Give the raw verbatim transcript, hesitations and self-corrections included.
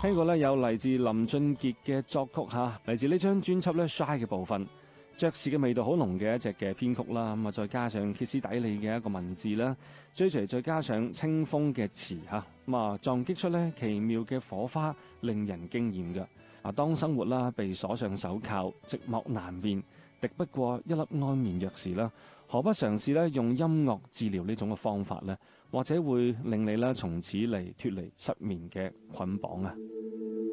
聽過咧有嚟自林俊傑嘅作曲嚇，嚟自呢張專輯咧 Shy 嘅部分，爵士嘅味道好濃嘅一隻嘅編曲啦，咁啊再加上歇斯底里嘅一個文字啦，追隨再加上清風嘅詞嚇，咁啊撞擊出咧奇妙嘅火花，令人驚豔嘅。啊，當生活啦被鎖上手銬，寂寞難眠，敵不過一粒安眠藥時啦，何不嘗試咧用音樂治療呢種嘅方法呢？或者會令你咧從此嚟脫離失眠嘅捆綁啊！